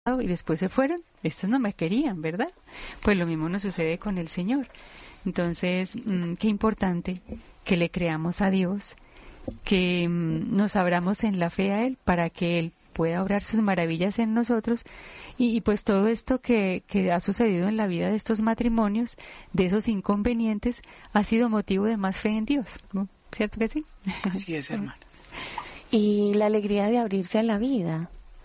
y después se fueron, estos no me querían, ¿verdad? Pues lo mismo nos sucede con el Señor. Entonces, qué importante que le creamos a Dios, que nos abramos en la fe a Él para que Él pueda obrar sus maravillas en nosotros y pues todo esto que ha sucedido en la vida de estos matrimonios, de esos inconvenientes, ha sido motivo de más fe en Dios, ¿no? ¿Cierto que sí? Así es, hermano. Y la alegría de abrirse a la vida.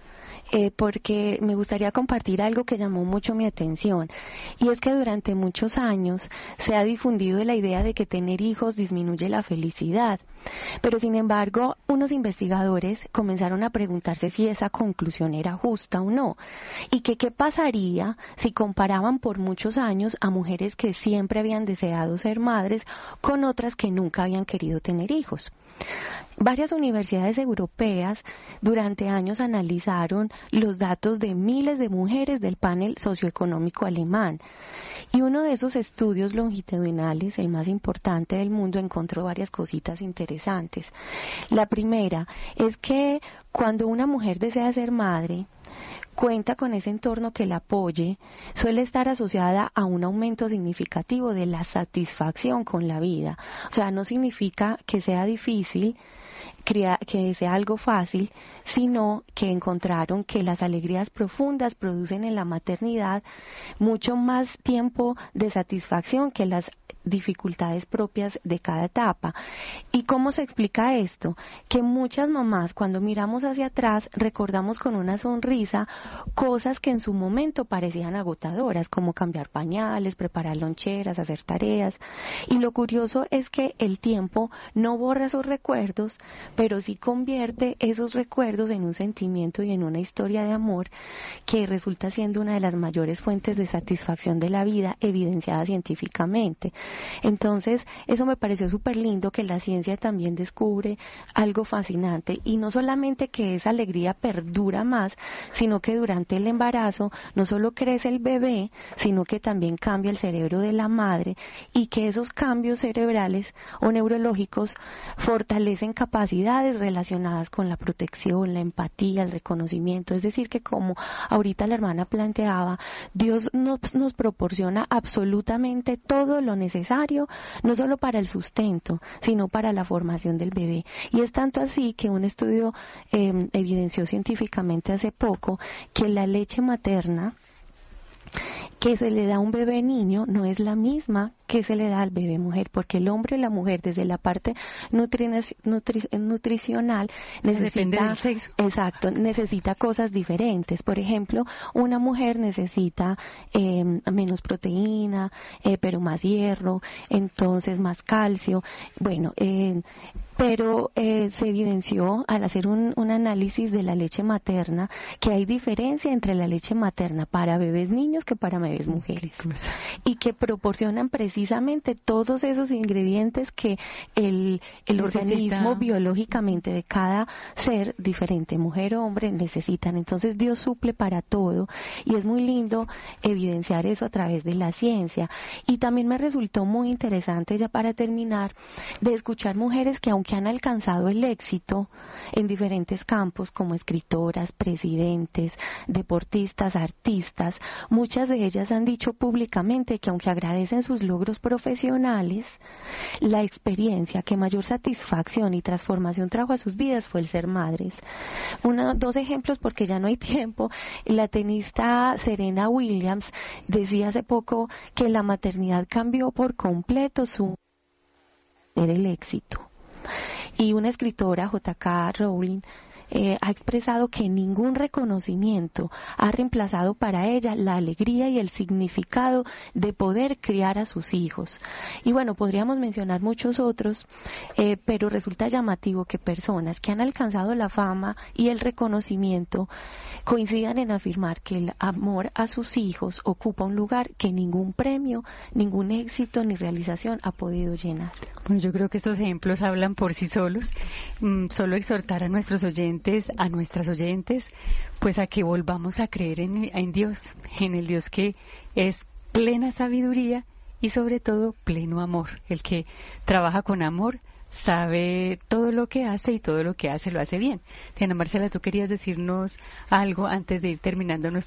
Porque me gustaría compartir algo que llamó mucho mi atención, y es que durante muchos años se ha difundido la idea de que tener hijos disminuye la felicidad, pero sin embargo unos investigadores comenzaron a preguntarse si esa conclusión era justa o no, y que qué pasaría si comparaban por muchos años a mujeres que siempre habían deseado ser madres con otras que nunca habían querido tener hijos. Varias universidades europeas durante años analizaron los datos de miles de mujeres del panel socioeconómico alemán, y uno de esos estudios longitudinales, el más importante del mundo, encontró varias cositas interesantes. La primera es que cuando una mujer desea ser madre, cuenta con ese entorno que la apoye, suele estar asociada a un aumento significativo de la satisfacción con la vida. O sea, no significa que sea difícil, que sea algo fácil, sino que encontraron que las alegrías profundas producen en la maternidad mucho más tiempo de satisfacción que las dificultades propias de cada etapa. ¿Y cómo se explica esto? Que muchas mamás, cuando miramos hacia atrás, recordamos con una sonrisa cosas que en su momento parecían agotadoras, como cambiar pañales, preparar loncheras, hacer tareas. Y lo curioso es que el tiempo no borra esos recuerdos, pero sí convierte esos recuerdos en un sentimiento y en una historia de amor que resulta siendo una de las mayores fuentes de satisfacción de la vida, evidenciada científicamente. Entonces, eso me pareció súper lindo, que la ciencia también descubre algo fascinante, y no solamente que esa alegría perdura más, sino que durante el embarazo no solo crece el bebé, sino que también cambia el cerebro de la madre, y que esos cambios cerebrales o neurológicos fortalecen capacidades relacionadas con la protección, la empatía, el reconocimiento. Es decir, que como ahorita la hermana planteaba, Dios nos proporciona absolutamente todo lo necesario, no solo para el sustento, sino para la formación del bebé. Y es tanto así que un estudio evidenció científicamente hace poco que la leche materna que se le da a un bebé niño no es la misma que se le da al bebé mujer, porque el hombre y la mujer, desde la parte nutricional, depende del sexo. Exacto, necesita cosas diferentes. Por ejemplo, una mujer necesita menos proteína, pero más hierro, entonces más calcio. Bueno, pero se evidenció al hacer un análisis de la leche materna que hay diferencia entre la leche materna para bebés niños que para bebés mujeres, y que proporcionan precisamente todos esos ingredientes que el organismo biológicamente de cada ser diferente, mujer o hombre, necesitan. Entonces Dios suple para todo, y es muy lindo evidenciar eso a través de la ciencia. Y también me resultó muy interesante, ya para terminar, de escuchar mujeres que, aunque han alcanzado el éxito en diferentes campos como escritoras, presidentes, deportistas, artistas, muchas de ellas han dicho públicamente que, aunque agradecen sus logros profesionales, la experiencia que mayor satisfacción y transformación trajo a sus vidas fue el ser madres. Dos ejemplos, porque ya no hay tiempo. La tenista Serena Williams decía hace poco que la maternidad cambió por completo el éxito. Y una escritora, J.K. Rowling, ha expresado que ningún reconocimiento ha reemplazado para ella la alegría y el significado de poder criar a sus hijos. Y bueno, podríamos mencionar muchos otros, pero resulta llamativo que personas que han alcanzado la fama y el reconocimiento coincidan en afirmar que el amor a sus hijos ocupa un lugar que ningún premio, ningún éxito ni realización ha podido llenar. Bueno, yo creo que estos ejemplos hablan por sí solos. Solo exhortar a nuestros oyentes, a nuestras oyentes, pues a que volvamos a creer en Dios, en el Dios que es plena sabiduría y sobre todo pleno amor. El que trabaja con amor sabe todo lo que hace, y todo lo que hace lo hace bien. Diana Marcela, tú querías decirnos algo antes de ir terminando nuestro